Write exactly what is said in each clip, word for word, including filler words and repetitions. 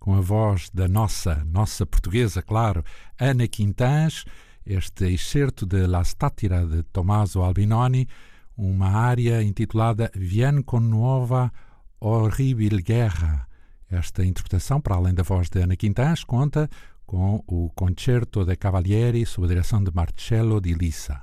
com a voz da nossa, nossa portuguesa, claro, Ana Quintans, este excerto de La Statira de Tommaso Albinoni, uma área intitulada Viene con nuova horribil guerra. Esta interpretação, para além da voz de Ana Quintans, conta com o Concerto de Cavalieri sob a direção de Marcello Di Lissa.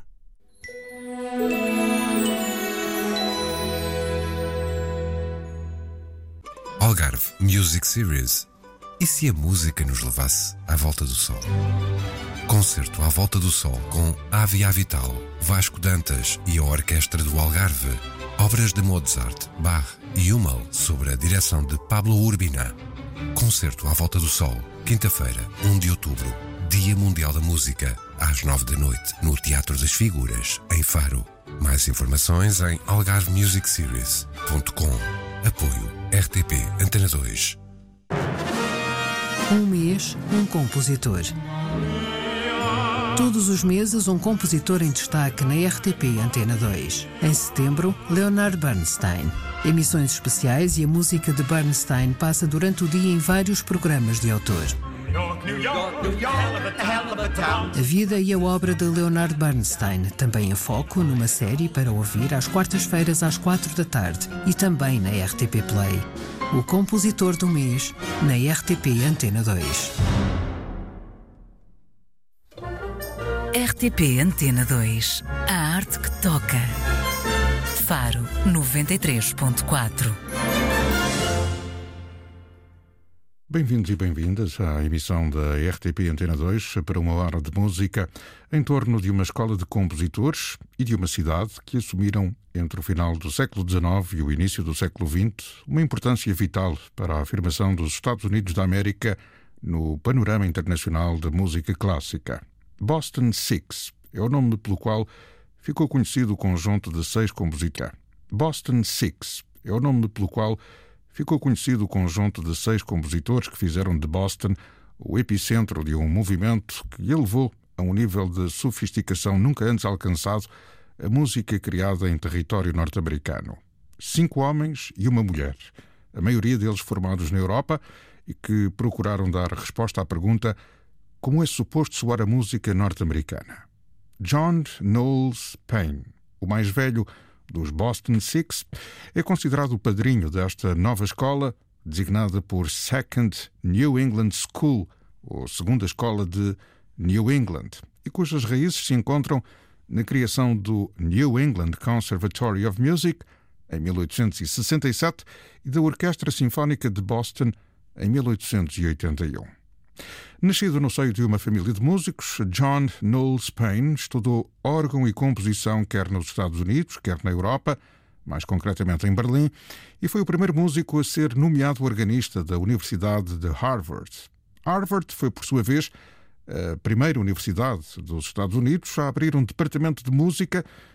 Algarve Music Series. E se a música nos levasse à volta do sol? Concerto à volta do sol com Avia Vital, Vasco Dantas e a Orquestra do Algarve. Obras de Mozart, Bach e Hummel sobre a direção de Pablo Urbina. Concerto à volta do sol, quinta-feira, primeiro de outubro, Dia Mundial da Música, às nove da noite, no Teatro das Figuras, em Faro. Mais informações em algarve music series ponto com. Apoio R T P Antena dois. Um mês, um compositor. Todos os meses, um compositor em destaque na R T P Antena dois. Em setembro, Leonard Bernstein. Emissões especiais e a música de Bernstein passa durante o dia em vários programas de autor. A vida e a obra de Leonard Bernstein, também em foco numa série para ouvir às quartas-feiras às quatro da tarde e também na R T P Play. O compositor do mês, na R T P Antena dois. R T P Antena dois. A arte que toca. Faro noventa e três ponto quatro. Bem-vindos e bem-vindas à emissão da R T P Antena dois para uma hora de música em torno de uma escola de compositores e de uma cidade que assumiram, entre o final do século dezenove e o início do século vinte, uma importância vital para a afirmação dos Estados Unidos da América no panorama internacional da música clássica. Boston Six é o nome pelo qual ficou conhecido o conjunto de seis compositores. Boston Six é o nome pelo qual ficou conhecido o conjunto de seis compositores que fizeram de Boston o epicentro de um movimento que elevou a um nível de sofisticação nunca antes alcançado a música criada em território norte-americano. Cinco homens e uma mulher, a maioria deles formados na Europa e que procuraram dar resposta à pergunta: como é suposto soar a música norte-americana? John Knowles Paine, o mais velho dos Boston Six, é considerado o padrinho desta nova escola, designada por Second New England School, ou Segunda Escola de New England, e cujas raízes se encontram na criação do New England Conservatory of Music, em mil oitocentos e sessenta e sete, e da Orquestra Sinfónica de Boston, em mil oitocentos e oitenta e um. Nascido no seio de uma família de músicos, John Knowles Paine estudou órgão e composição quer nos Estados Unidos, quer na Europa, mais concretamente em Berlim, e foi o primeiro músico a ser nomeado organista da Universidade de Harvard. Harvard foi, por sua vez, a primeira universidade dos Estados Unidos a abrir um departamento de música